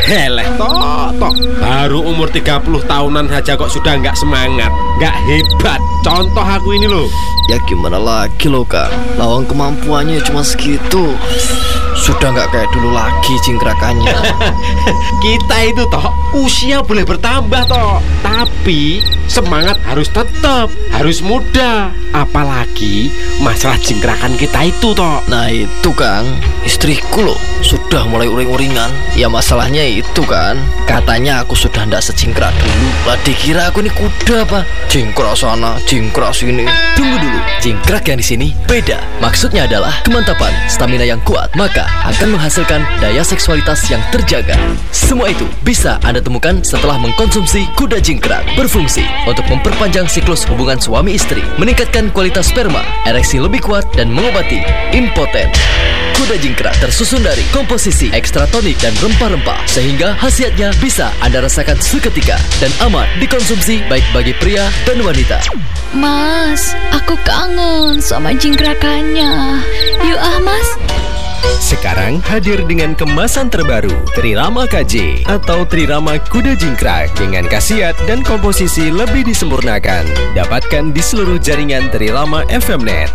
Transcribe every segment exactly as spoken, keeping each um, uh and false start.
Heleh tok tok. Baru umur tiga puluh tahunan saja kok sudah nggak semangat, nggak hebat. Contoh aku ini loh. Ya gimana lagi loh Kang, lawang kemampuannya cuma segitu. Sudah nggak kayak dulu lagi cingkrakannya. Kita itu toh usia boleh bertambah toh, tapi semangat harus tetap, harus muda. Apalagi masalah cingkrakan kita itu toh. Nah itu Kang, istriku loh sudah mulai uring-uringan. Ya masalahnya itu kan, katanya aku sudah ndak secingkrak dulu. Lah dikira aku ini kuda apa? Cingkrak sana, cingkrak sini. Tunggu dulu, cingkrak yang di sini beda. Maksudnya adalah kemantapan, stamina yang kuat, maka akan menghasilkan daya seksualitas yang terjaga. Semua itu bisa Anda temukan setelah mengkonsumsi kuda cingkrak. Berfungsi untuk memperpanjang siklus hubungan suami istri, meningkatkan kualitas sperma, ereksi lebih kuat, dan mengobati impoten. Kuda jingkrak tersusun dari komposisi ekstra tonik dan rempah-rempah, sehingga khasiatnya bisa Anda rasakan seketika dan aman dikonsumsi baik bagi pria dan wanita. Mas, aku kangen sama jingkrakannya. Yuk ah mas. Sekarang hadir dengan kemasan terbaru Trirama K J atau Trirama Kuda Jingkrak dengan khasiat dan komposisi lebih disempurnakan. Dapatkan di seluruh jaringan Trirama F M Net.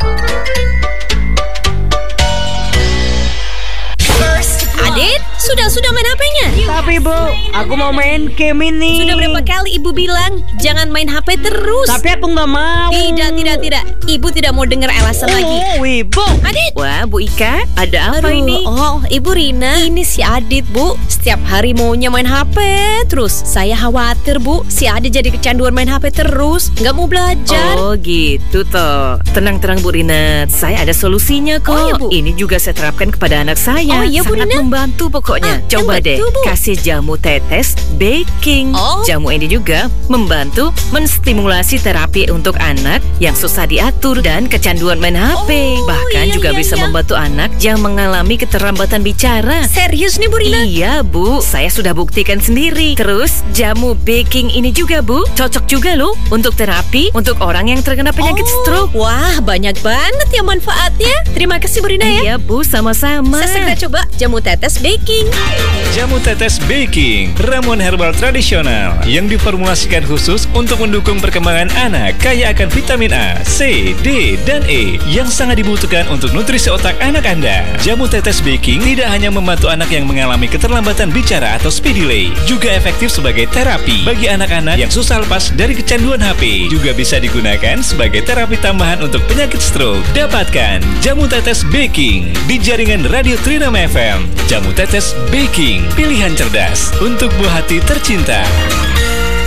Adit, sudah-sudah main H P-nya? Tapi Bu, aku mau main game ini. Sudah berapa kali Ibu bilang jangan main H P terus. Tapi aku nggak mau. Tidak, tidak, tidak. Ibu tidak mau dengar alasan oh, lagi. Oh, Ibu. Adit. Wah, Bu Ika, ada apa Aduh, ini? Oh, Ibu Rina. Ini si Adit, Bu. Setiap hari maunya main H P terus. Saya khawatir, Bu. Si Adit jadi kecanduan main H P terus. Nggak mau belajar. Oh, gitu toh. Tenang-tenang Bu Rina. Saya ada solusinya kok. Oh, iya, Bu. Ini juga saya terapkan kepada anak saya. Oh, iya, Bu Sangat Rina. membantu pokoknya. Ah, Coba yang deh, betul, Bu. kasih jamu tetes baking. Oh. Jamu ini juga membantu menstimulasi terapi untuk anak yang susah diatur dan kecanduan main H P. Oh, Bahkan iya, juga iya, bisa iya. membantu anak yang mengalami keterlambatan bicara. Serius nih, Bu Rina? Iya Bu, saya sudah buktikan sendiri. Terus jamu baking ini juga Bu, cocok juga loh untuk terapi untuk orang yang terkena penyakit Oh, stroke. Wah, banyak banget ya manfaatnya. Terima kasih Bu Rina ya. Iya Bu, sama-sama. Saya segera coba jamu tetes baking. Jamu tetes baking, ramuan herbal tradisional yang diformulasikan khusus untuk mendukung perkembangan anak, kaya akan vitamin A, C, D, dan E yang sangat dibutuhkan untuk nutrisi otak anak Anda. Jamu tetes baking tidak hanya membantu anak yang mengalami keterlambatan bicara atau speed delay, juga efektif sebagai terapi bagi anak-anak yang susah lepas dari kecanduan H P. Juga bisa digunakan sebagai terapi tambahan untuk penyakit stroke. Dapatkan jamu tetes baking di jaringan Radio Trirama F M. Jamu tetes baking, pilihan cerdas untuk buah hati tercinta.